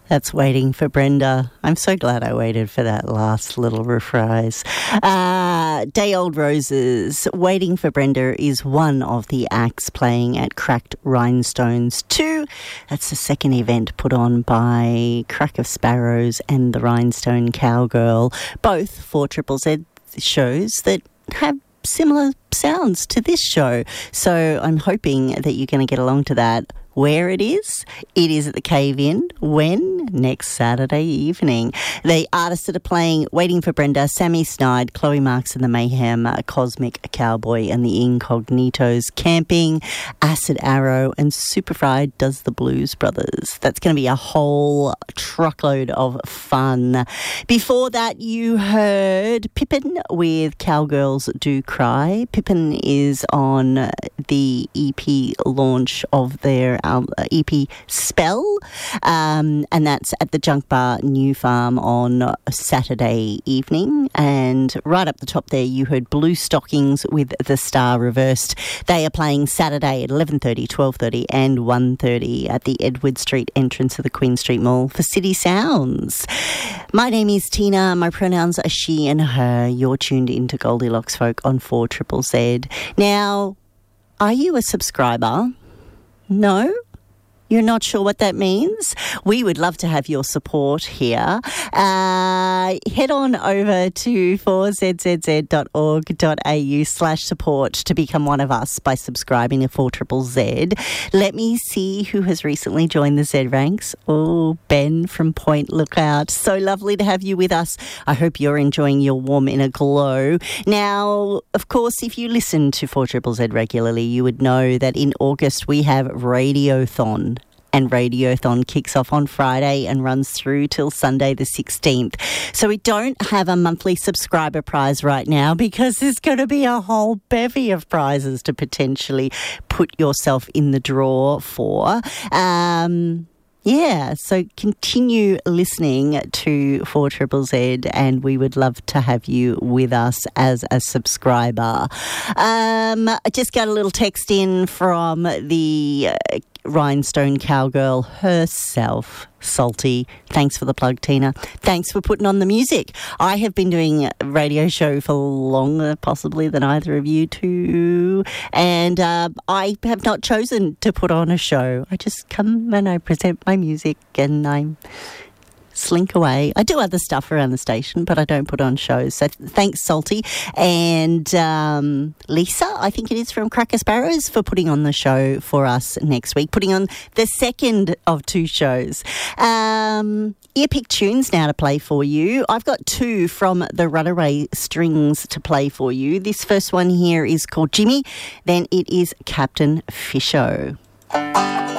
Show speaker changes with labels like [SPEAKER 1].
[SPEAKER 1] That's Waiting for Brenda. I'm so glad I waited for that last little reprise. Day Old Roses. Waiting for Brenda is one of the acts playing at Cracked Rhinestones 2. That's the second event put on by Crack of Sparrows and the Rhinestone Cowgirl, both 4ZZZ shows that have similar sounds to this show. So I'm hoping that you're going to get along to that. Where it is at the Cave Inn. When? Next Saturday evening. The artists that are playing Waiting for Brenda, Sammy Snide, Chloe Marks and the Mayhem, Cosmic Cowboy and the Incognitos, Camping, Acid Arrow and Superfried Does the Blues Brothers. That's going to be a whole truckload of fun. Before that, you heard Pippin with Cowgirls Do Cry. Pippin is on the EP launch of their EP Spell, and that's at the Junk Bar New Farm on Saturday evening. And right up the top there, you heard Blue Stockings with The Star Reversed. They are playing Saturday at 11:30, 12:30 and 1:30 at the Edward Street entrance of the Queen Street Mall for City Sounds. My name is Tina. My pronouns are she and her. You're tuned into Goldilocks Folk on 4ZZZ. Now, are you a subscriber? No? You're not sure what that means? We would love to have your support here. Head on over to 4zzz.org.au/support to become one of us by subscribing to 4ZZZ. Let me see who has recently joined the Z ranks. Oh, Ben from Point Lookout. So lovely to have you with us. I hope you're enjoying your warm inner glow. Now, of course, if you listen to 4ZZZ regularly, you would know that in August we have Radiothon. And Radiothon kicks off on Friday and runs through till Sunday the 16th. So we don't have a monthly subscriber prize right now because there's going to be a whole bevy of prizes to potentially put yourself in the draw for. So continue listening to 4ZZZ and we would love to have you with us as a subscriber. I just got a little text in from the Rhinestone Cowgirl herself, Salty. Thanks for the plug, Tina. Thanks for putting on the music. I have been doing a radio show for longer, possibly, than either of you two, and I have not chosen to put on a show. I just come and I present my music and I slink away. I do other stuff around the station, but I don't put on shows. So thanks, Salty. And Lisa, I think it is, from Cracker Sparrows, for putting on the show for us next week, putting on the second of two shows. Earpick tunes now to play for you. I've got two from the Runaway Strings to play for you. This first one here is called Jimmy, then it is Captain Fisho.